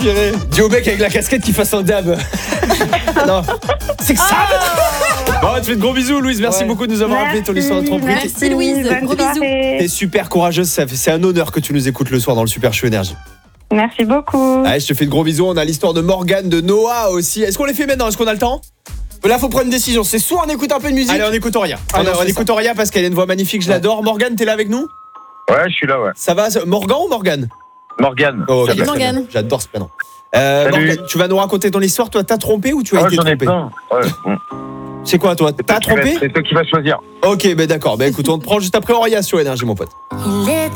Dis au mec avec la casquette qui fasse un dab. Non, c'est que ça. Bon, tu fais de gros bisous, Louise. Merci beaucoup de nous avoir appelé ton histoire de tromperie. Merci Louise, gros bisous. T'es super courageuse, c'est un honneur que tu nous écoutes le soir dans le Super Show Énergie. Merci beaucoup. Allez, je te fais de gros bisous. On a l'histoire de Morgane, de Noah aussi. Est-ce qu'on les fait maintenant? Est-ce qu'on a le temps? Là, faut prendre une décision. C'est soit on écoute un peu de musique. Allez, on écoute Auria. Allez, on écoute Auria parce qu'elle a une voix magnifique, je l'adore. Morgane, t'es là avec nous? Ouais, je suis là, ouais. Ça va? Morgan ou Morgane? Morgane. Oh, Salut, Morgane. J'adore ce prénom. Salut. Morgane, tu vas nous raconter ton histoire. Toi, t'as trompé ou tu as été j'en ai trompé? plein. Ouais. C'est quoi, toi? T'as trompé? C'est toi qui vas choisir. Ok, d'accord. Écoute, on te prend juste après Auria sur Énergie, mon pote. Il est